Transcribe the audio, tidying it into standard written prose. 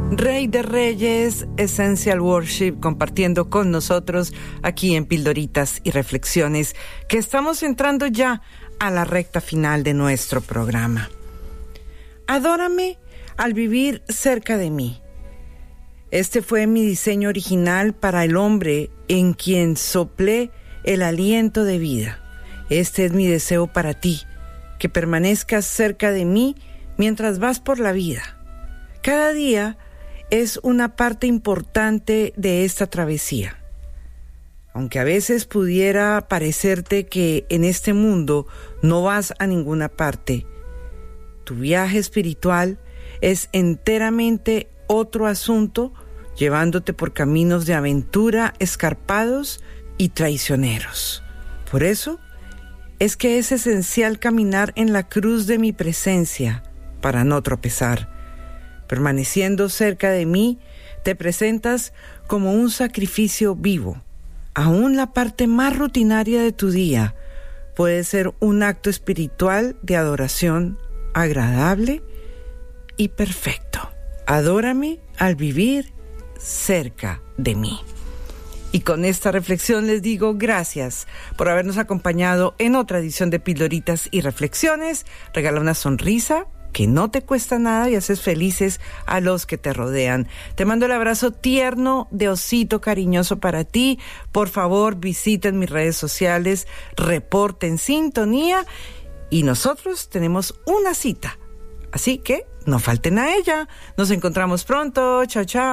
Rey de Reyes, Essential Worship, compartiendo con nosotros aquí en Pildoritas y Reflexiones, que estamos entrando ya a la recta final de nuestro programa. Adórame al vivir cerca de mí. Este fue mi diseño original para el hombre en quien soplé el aliento de vida. Este es mi deseo para ti, que permanezcas cerca de mí mientras vas por la vida. Cada día es una parte importante de esta travesía. Aunque a veces pudiera parecerte que en este mundo no vas a ninguna parte, tu viaje espiritual es enteramente otro asunto, llevándote por caminos de aventura escarpados y traicioneros. Por eso es que es esencial caminar en la cruz de mi presencia para no tropezar. Permaneciendo cerca de mí, te presentas como un sacrificio vivo. Aún la parte más rutinaria de tu día puede ser un acto espiritual de adoración agradable y perfecto. Adórame al vivir cerca de mí. Y con esta reflexión les digo gracias por habernos acompañado en otra edición de Pildoritas y Reflexiones. Regala una sonrisa que no te cuesta nada y haces felices a los que te rodean. Te mando el abrazo tierno de osito cariñoso para ti. Por favor, visiten mis redes sociales, reporten sintonía y nosotros tenemos una cita. Así que no falten a ella. Nos encontramos pronto. Chao, chao.